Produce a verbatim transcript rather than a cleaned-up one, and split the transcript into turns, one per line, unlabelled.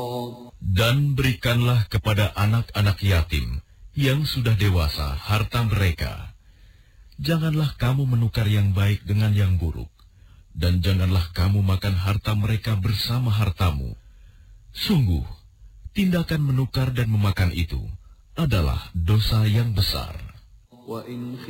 Dan berikanlah kepada anak-anak yatim yang sudah dewasa harta mereka. Janganlah kamu menukar yang baik dengan yang buruk, dan janganlah kamu makan harta mereka bersama hartamu. Sungguh, tindakan menukar dan memakan itu adalah dosa yang besar.
وَإِنْ